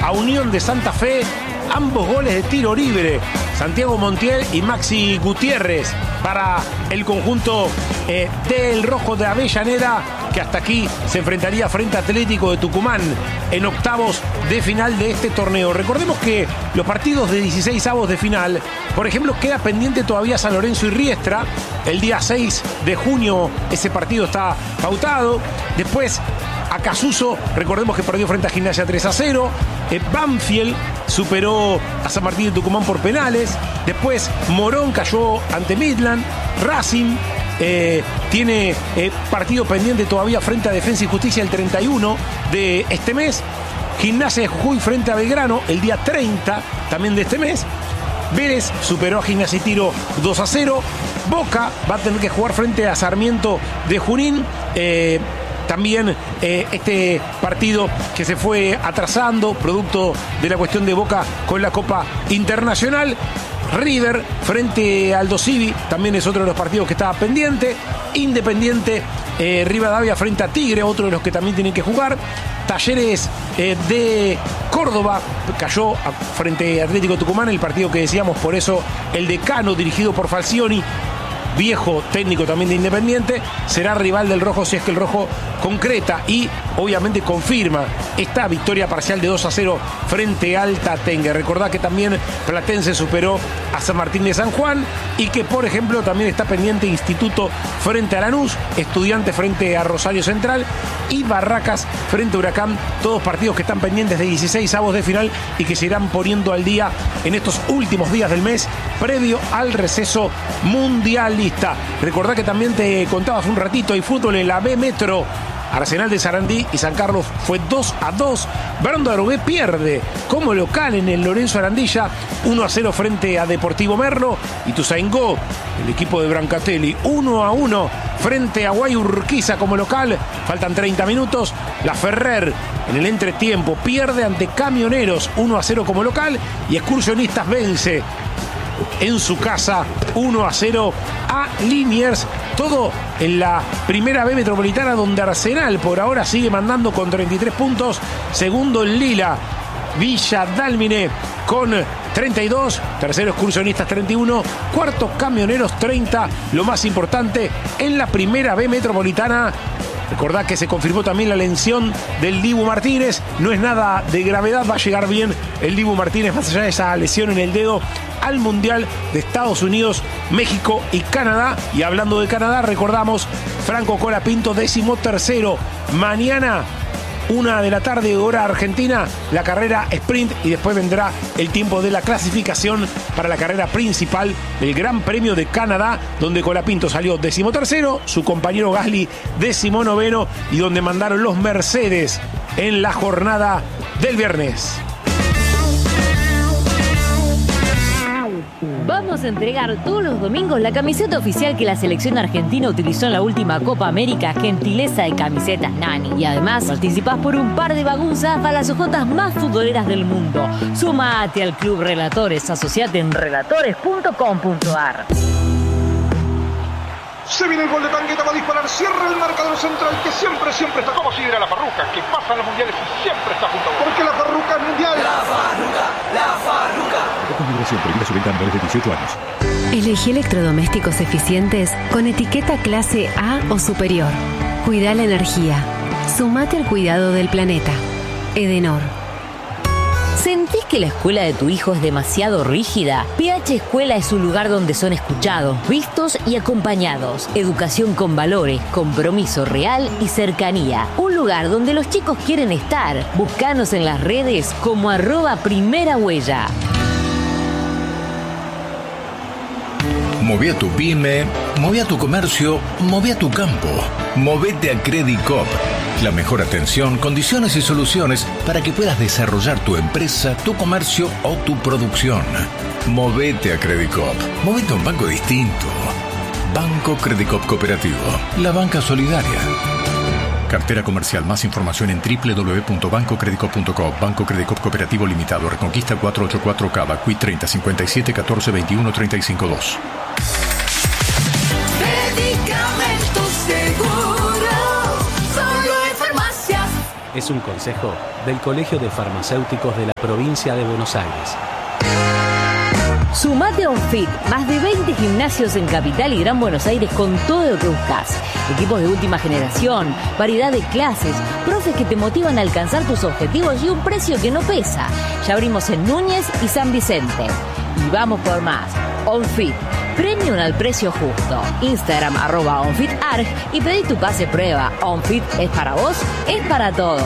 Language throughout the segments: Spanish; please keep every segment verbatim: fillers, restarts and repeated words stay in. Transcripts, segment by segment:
a Unión de Santa Fe. Ambos goles de tiro libre. Santiago Montiel y Maxi Gutiérrez para el conjunto eh, del Rojo de Avellaneda, que hasta aquí se enfrentaría frente a Atlético de Tucumán en octavos de final de este torneo. Recordemos que los partidos de dieciséis avos de final, por ejemplo, queda pendiente todavía San Lorenzo y Riestra. El día seis de junio ese partido está pautado. Después Acasuso, recordemos que perdió frente a Gimnasia tres a cero. Eh, Banfield superó a San Martín de Tucumán por penales. Después Morón cayó ante Midland. Racing eh, tiene eh, partido pendiente todavía frente a Defensa y Justicia el treinta y uno de este mes. Gimnasia de Jujuy frente a Belgrano el día treinta también de este mes. Vélez superó a Gimnasia y Tiro dos a cero. Boca va a tener que jugar frente a Sarmiento de Junín. Eh, También eh, este partido que se fue atrasando, producto de la cuestión de Boca con la Copa Internacional. River frente al Dosivi, también es otro de los partidos que estaba pendiente. Independiente, eh, Rivadavia frente a Tigre, otro de los que también tienen que jugar. Talleres eh, de Córdoba cayó a, frente a Atlético Tucumán, el partido que decíamos, por eso el Decano, dirigido por Falcioni, viejo técnico también de Independiente, será rival del Rojo si es que el Rojo concreta y obviamente confirma esta victoria parcial de dos a cero frente al Tatengue. Recordá que también Platense superó a San Martín de San Juan y que, por ejemplo, también está pendiente Instituto frente a Lanús, Estudiante frente a Rosario Central y Barracas frente a Huracán. Todos partidos que están pendientes de dieciséis avos de final y que se irán poniendo al día en estos últimos días del mes previo al receso mundialista. Recordá que también te contaba hace un ratito, hay fútbol en la B Metro. Arsenal de Sarandí y San Carlos fue dos a dos. Brando Arogué pierde como local en el Lorenzo Arandilla uno a cero frente a Deportivo Merlo. Y Ituzaingó, el equipo de Brancatelli, uno a uno frente a Guayurquiza como local. Faltan treinta minutos. La Ferrer en el entretiempo pierde ante Camioneros uno a cero como local. Y Excursionistas vence en su casa uno a cero a Liniers. Todo en la primera B metropolitana, donde Arsenal por ahora sigue mandando con treinta y tres puntos. Segundo el Lila, Villa Dálmine con treinta y dos. Tercero Excursionistas treinta y uno. Cuarto Camioneros treinta. Lo más importante en la primera B metropolitana. Recordad que se confirmó también la lesión del Dibu Martínez. No es nada de gravedad, va a llegar bien el Dibu Martínez, más allá de esa lesión en el dedo, al Mundial de Estados Unidos, México y Canadá. Y hablando de Canadá, recordamos, Franco Colapinto, décimo tercero. Mañana, una de la tarde, hora argentina, la carrera sprint y después vendrá el tiempo de la clasificación para la carrera principal del Gran Premio de Canadá, donde Colapinto salió decimotercero, su compañero Gasly decimonoveno y donde mandaron los Mercedes en la jornada del viernes. Vamos a entregar todos los domingos la camiseta oficial que la selección argentina utilizó en la última Copa América, gentileza de Camisetas Nani. Y además participás por un par de bagunzas para las ojotas más futboleras del mundo. Sumate al Club Relatores, asociate en relatores punto com punto ar. Se viene el gol de Tangueta, va a disparar, cierra el marcador central que siempre, siempre está como si era la Farruca, que pasa en los mundiales y siempre está junto a vos. Porque la Farruca es mundial. La Farruca, la Farruca. Configuración prohibida su venta a menores de dieciocho años. Elegí electrodomésticos eficientes con etiqueta clase A o superior. Cuida la energía. Sumate al cuidado del planeta. Edenor. ¿Sentís que la escuela de tu hijo es demasiado rígida? P H Escuela es un lugar donde son escuchados, vistos y acompañados. Educación con valores, compromiso real y cercanía. Un lugar donde los chicos quieren estar. Búscanos en las redes como arroba primera huella. Moví a tu pyme, moví a tu comercio, moví a tu campo. Movete a Credicop. La mejor atención, condiciones y soluciones para que puedas desarrollar tu empresa, tu comercio o tu producción. Movete a Credicop. Movete a un banco distinto. Banco Credicop Cooperativo. La banca solidaria. Cartera comercial. Más información en doble u doble u doble u punto banco credicop punto com. Banco Credicop Cooperativo Limitado. Reconquista cuatrocientos ochenta y cuatro Cava. Q I treinta cincuenta y siete catorce veintiuno treinta y cinco dos. Medicamentos Seguro. Solo en farmacias. es un consejo del Colegio de Farmacéuticos de la Provincia de Buenos Aires. Sumate a OnFit, más de veinte gimnasios en Capital y Gran Buenos Aires con todo lo que buscas. Equipos de última generación, variedad de clases, profes que te motivan a alcanzar tus objetivos y un precio que no pesa. Ya abrimos en Núñez y San Vicente. Y vamos por más. OnFit, premium al precio justo. Instagram arroba OnFitArg y pedí tu pase prueba. OnFit es para vos, es para todos.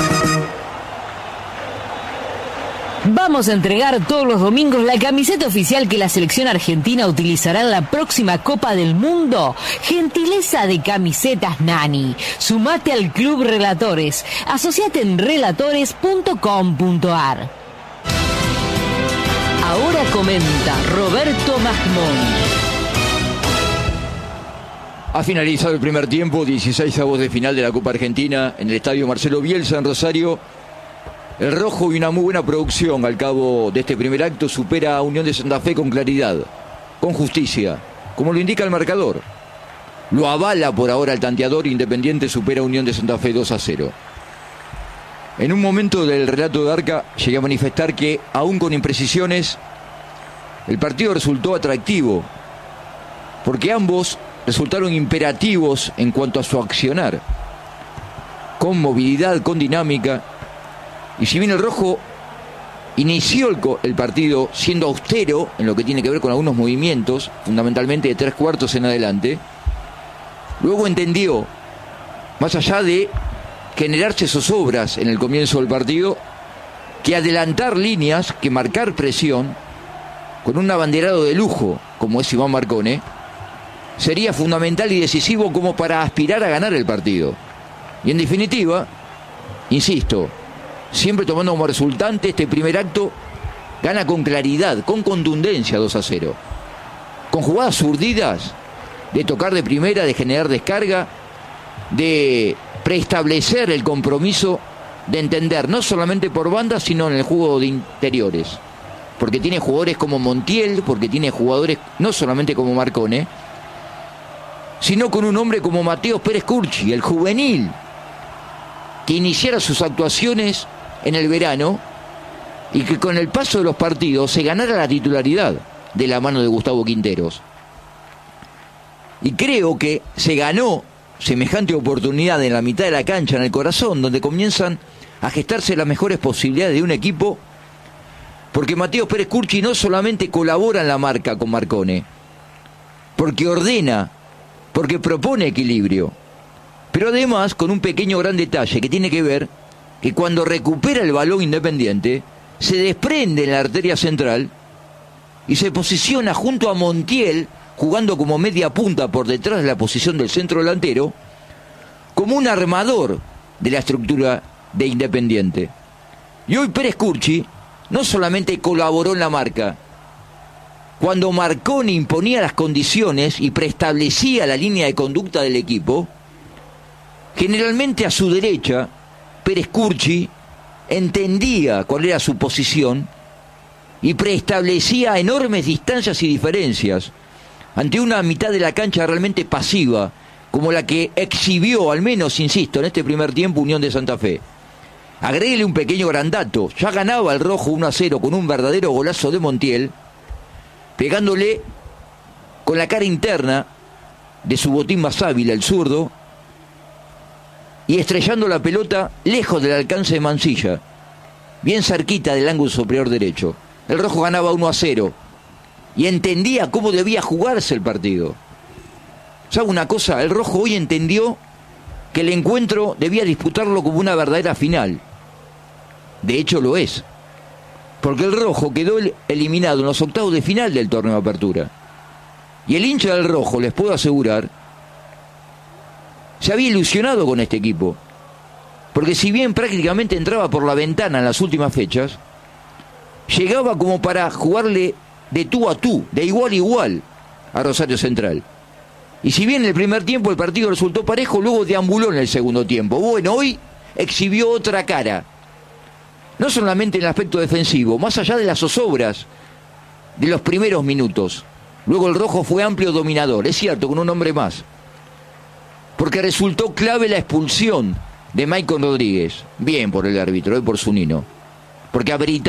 Vamos a entregar todos los domingos la camiseta oficial que la selección argentina utilizará en la próxima Copa del Mundo. Gentileza de Camisetas Nani. Sumate al Club Relatores. Asociate en relatores punto com punto ar. Ahora comenta Roberto Masmón. Ha finalizado el primer tiempo, dieciseisavos de final de la Copa Argentina en el Estadio Marcelo Bielsa en Rosario. El rojo y una muy buena producción al cabo de este primer acto supera a Unión de Santa Fe con claridad, con justicia, como lo indica el marcador. Lo avala por ahora el tanteador. Independiente supera a Unión de Santa Fe dos a cero. En un momento del relato de Arca llegué a manifestar que, aún con imprecisiones, el partido resultó atractivo, porque ambos resultaron imperativos en cuanto a su accionar, con movilidad, con dinámica. Y si bien el rojo inició el, el partido siendo austero en lo que tiene que ver con algunos movimientos, fundamentalmente de tres cuartos en adelante, luego entendió, más allá de generarse zozobras en el comienzo del partido, que adelantar líneas, que marcar presión, con un abanderado de lujo como es Iván Marcone, sería fundamental y decisivo como para aspirar a ganar el partido. Y en definitiva, insisto, siempre tomando como resultante este primer acto, gana con claridad, con contundencia dos a cero. Con jugadas urdidas, de tocar de primera, de generar descarga, de preestablecer el compromiso, de entender no solamente por banda, sino en el juego de interiores. Porque tiene jugadores como Montiel, porque tiene jugadores no solamente como Marcone, sino con un hombre como Mateo Pérez Curchi, el juvenil, que iniciara sus actuaciones en el verano y que con el paso de los partidos se ganara la titularidad de la mano de Gustavo Quinteros. Y creo que se ganó semejante oportunidad en la mitad de la cancha, en el corazón, donde comienzan a gestarse las mejores posibilidades de un equipo, porque Mateo Pérez Curchi no solamente colabora en la marca con Marcone, porque ordena, porque propone equilibrio, pero además con un pequeño gran detalle que tiene que ver que cuando recupera el balón Independiente, se desprende en la arteria central y se posiciona junto a Montiel, jugando como media punta por detrás de la posición del centro delantero, como un armador de la estructura de Independiente. Y hoy Pérez Curchi no solamente colaboró en la marca, cuando Marcone imponía las condiciones y preestablecía la línea de conducta del equipo, generalmente a su derecha, Pérez Curchi entendía cuál era su posición y preestablecía enormes distancias y diferencias ante una mitad de la cancha realmente pasiva, como la que exhibió, al menos, insisto, en este primer tiempo Unión de Santa Fe. Agréguele un pequeño gran dato: ya ganaba el rojo uno a cero con un verdadero golazo de Montiel, pegándole con la cara interna de su botín más hábil, el zurdo, y estrellando la pelota lejos del alcance de Mansilla, bien cerquita del ángulo superior derecho. El rojo ganaba uno a cero y entendía cómo debía jugarse el partido. ¿Sabe una cosa? El rojo hoy entendió que el encuentro debía disputarlo como una verdadera final. De hecho lo es, porque el rojo quedó eliminado en los octavos de final del torneo de apertura. Y el hincha del rojo, les puedo asegurar, se había ilusionado con este equipo, porque si bien prácticamente entraba por la ventana en las últimas fechas, llegaba como para jugarle de tú a tú, de igual a igual a Rosario Central. Y si bien en el primer tiempo el partido resultó parejo, luego deambuló en el segundo tiempo. Bueno, hoy exhibió otra cara, no solamente en el aspecto defensivo, más allá de las zozobras de los primeros minutos. Luego el rojo fue amplio dominador, es cierto, con un hombre más, porque resultó clave la expulsión de Maicon Rodríguez. Bien por el árbitro, eh, por Zunino. Porque a Brita